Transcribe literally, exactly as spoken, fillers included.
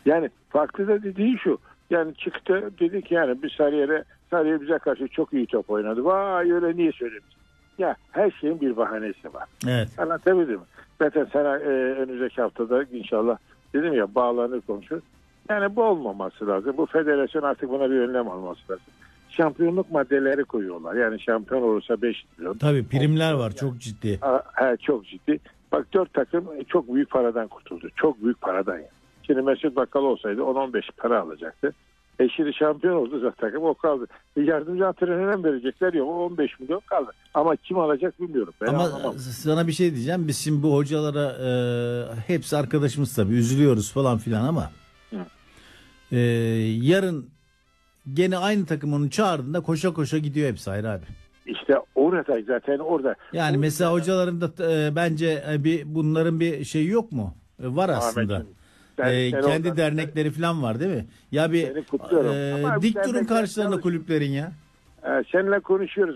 Yani farklı da dediği şu. Yani çıktı dedik yani bir Sarıyer'e Sarıyer bize karşı çok iyi top oynadı. Vay öyle niye söylemiş? Ya her şeyin bir bahanesi var. Evet. Anlatabildim mi? Zaten sana e, önümüzdeki haftada inşallah dedim ya bağlanır konuşuruz. Yani bu olmaması lazım. Bu federasyon artık buna bir önlem alması lazım. Şampiyonluk maddeleri koyuyorlar. Yani şampiyon olursa beş milyon. Tabii primler var, çok ciddi. He, çok ciddi. Bak dört takım çok büyük paradan kurtuldu. Çok büyük paradan yani. Şimdi Mesut Bakkal olsaydı on on beş para alacaktı. E şimdi şampiyon oldu zaten takım o kaldı. E yardımcı antrenöre mi verecekler yok o on beş milyon kaldı. Ama kim alacak bilmiyorum. Ben Ama anlamam. sana bir şey diyeceğim. Biz şimdi bu hocalara e, hepsi arkadaşımız tabii üzülüyoruz falan filan ama e, yarın gene aynı takım onu çağırdığında koşa koşa gidiyor hepsi Hayri abi. İşte orada zaten orada. Yani o mesela yüzden... hocaların da e, bence e, bir bunların bir şeyi yok mu? E, var aslında. Ahmetciğim, sen, e, sen kendi oradan... dernekleri falan var değil mi? Ya bir e, Ama dik durun dernekler karşılarında çalış- kulüplerin ya. Ee, seninle konuşuyoruz.